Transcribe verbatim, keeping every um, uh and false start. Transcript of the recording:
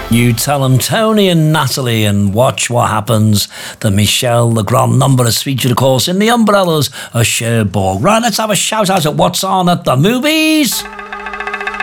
You tell them Tony and Natalie, and watch what happens. The Michelle Legrand number is featured, of course, in The Umbrellas of Cherbourg. Right, let's have a shout out at what's on at the movies.